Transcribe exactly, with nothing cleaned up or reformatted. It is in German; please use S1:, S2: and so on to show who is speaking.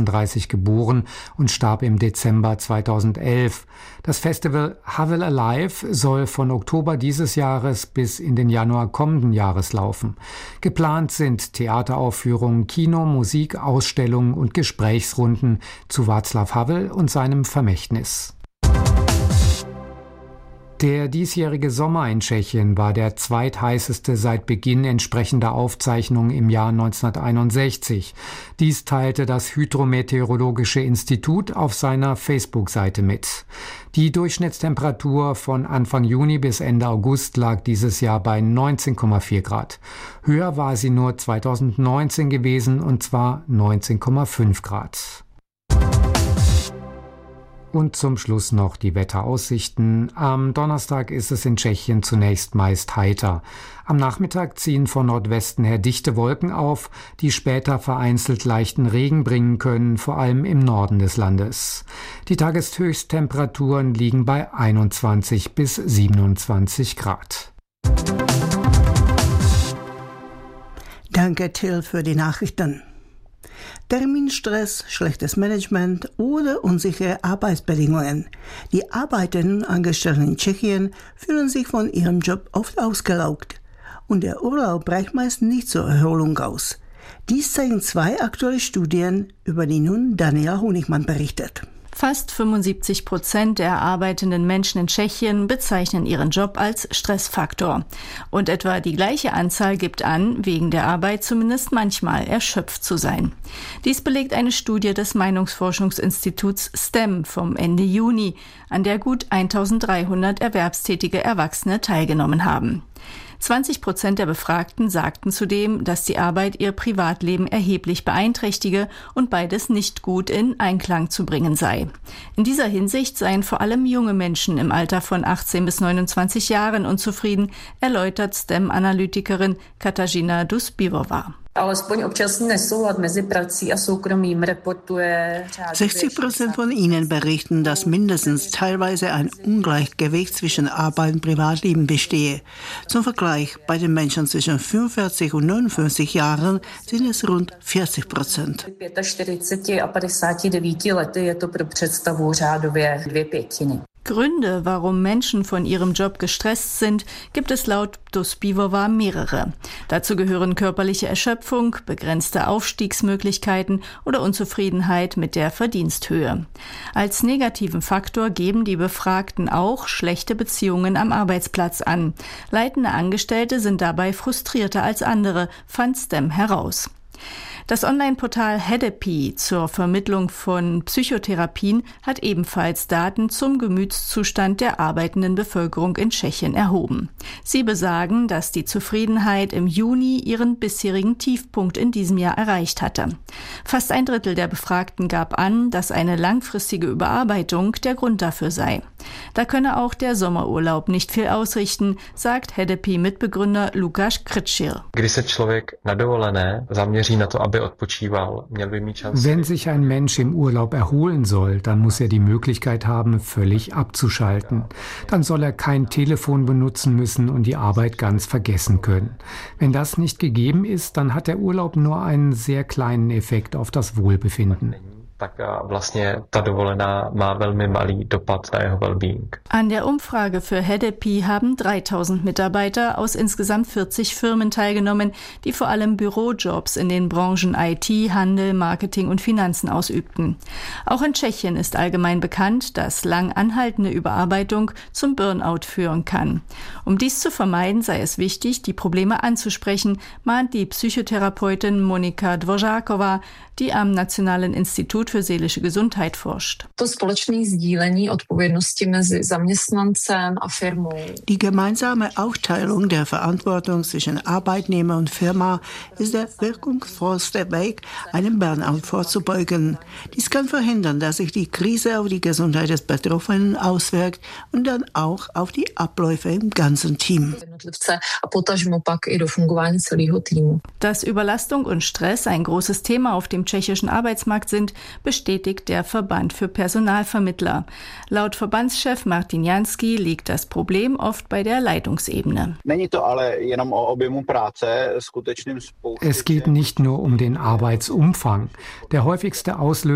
S1: neunzehnhundertsechsunddreißig geboren und starb im Dezember zweitausendelf. Das Festival Havel Alive soll von Oktober dieses Jahres bis in den Januar kommenden Jahres laufen. Geplant sind Theateraufführungen, Kino, Musik, Ausstellungen und Gesprächsrunden zu Václav Havel und seinem Vermächtnis. Der diesjährige Sommer in Tschechien war der zweitheißeste seit Beginn entsprechender Aufzeichnungen im Jahr neunzehnhunderteinundsechzig. Dies teilte das Hydrometeorologische Institut auf seiner Facebook-Seite mit. Die Durchschnittstemperatur von Anfang Juni bis Ende August lag dieses Jahr bei neunzehn Komma vier Grad. Höher war sie nur zweitausendneunzehn gewesen, und zwar neunzehn Komma fünf Grad. Und zum Schluss noch die Wetteraussichten. Am Donnerstag ist es in Tschechien zunächst meist heiter. Am Nachmittag ziehen von Nordwesten her dichte Wolken auf, die später vereinzelt leichten Regen bringen können, vor allem im Norden des Landes. Die Tageshöchsttemperaturen liegen bei einundzwanzig bis siebenundzwanzig Grad.
S2: Danke, Till, für die Nachrichten. Terminstress, schlechtes Management oder unsichere Arbeitsbedingungen. Die Arbeitenden und Angestellten in Tschechien fühlen sich von ihrem Job oft ausgelaugt. Und der Urlaub reicht meist nicht zur Erholung aus. Dies zeigen zwei aktuelle Studien, über die nun Daniela Honigmann berichtet.
S3: Fast fünfundsiebzig Prozent der arbeitenden Menschen in Tschechien bezeichnen ihren Job als Stressfaktor. Und etwa die gleiche Anzahl gibt an, wegen der Arbeit zumindest manchmal erschöpft zu sein. Dies belegt eine Studie des Meinungsforschungsinstituts S T E M vom Ende Juni, an der gut eintausenddreihundert erwerbstätige Erwachsene teilgenommen haben. zwanzig Prozent der Befragten sagten zudem, dass die Arbeit ihr Privatleben erheblich beeinträchtige und beides nicht gut in Einklang zu bringen sei. In dieser Hinsicht seien vor allem junge Menschen im Alter von achtzehn bis neunundzwanzig Jahren unzufrieden, erläutert S T E M-Analytikerin Katarzyna Duspivová.
S2: sechzig Prozent von ihnen berichten, dass mindestens teilweise ein Ungleichgewicht zwischen Arbeit und Privatleben bestehe. Zum Vergleich, bei den Menschen zwischen fünfundvierzig und neunundfünfzig Jahren sind es rund vierzig Prozent.
S3: Gründe, warum Menschen von ihrem Job gestresst sind, gibt es laut Duspivová mehrere. Dazu gehören körperliche Erschöpfung, begrenzte Aufstiegsmöglichkeiten oder Unzufriedenheit mit der Verdiensthöhe. Als negativen Faktor geben die Befragten auch schlechte Beziehungen am Arbeitsplatz an. Leitende Angestellte sind dabei frustrierter als andere, fand S T E M heraus. Das Online-Portal Hedepy zur Vermittlung von Psychotherapien hat ebenfalls Daten zum Gemütszustand der arbeitenden Bevölkerung in Tschechien erhoben. Sie besagen, dass die Zufriedenheit im Juni ihren bisherigen Tiefpunkt in diesem Jahr erreicht hatte. Fast ein Drittel der Befragten gab an, dass eine langfristige Überarbeitung der Grund dafür sei. Da könne auch der Sommerurlaub nicht viel ausrichten, sagt Hedepy-Mitbegründer Lukáš Krčil.
S1: Wenn sich ein Mensch im Urlaub erholen soll, dann muss er die Möglichkeit haben, völlig abzuschalten. Dann soll er kein Telefon benutzen müssen und die Arbeit ganz vergessen können. Wenn das nicht gegeben ist, dann hat der Urlaub nur einen sehr kleinen Effekt auf das Wohlbefinden.
S4: tak vlastně ta dovolená má velmi malý dopad na jeho well-being.
S3: An der Umfrage für Hedepy haben dreitausend Mitarbeiter aus insgesamt vierzig Firmen teilgenommen, die vor allem Bürojobs in den Branchen I T, Handel, Marketing und Finanzen ausübten. Auch in Tschechien ist allgemein bekannt, dass lang anhaltende Überarbeitung zum Burnout führen kann. Um dies zu vermeiden, sei es wichtig, die Probleme anzusprechen, mahnt die Psychotherapeutin Monika Dvořáková, die am Nationalen Institut für seelische Gesundheit forscht.
S2: Die gemeinsame Aufteilung der Verantwortung zwischen Arbeitnehmer und Firma ist der wirkungsvollste Weg, einem Burnout vorzubeugen. Dies kann verhindern, dass sich die Krise auf die Gesundheit des Betroffenen auswirkt und dann auch auf die Abläufe im ganzen Team.
S3: Dass Überlastung und Stress ein großes Thema auf dem tschechischen Arbeitsmarkt sind, bestätigt der Verband für Personalvermittler. Laut Verbandschef Martin Janský liegt das Problem oft bei der Leitungsebene.
S1: Es geht nicht nur um den Arbeitsumfang. Der häufigste Auslöser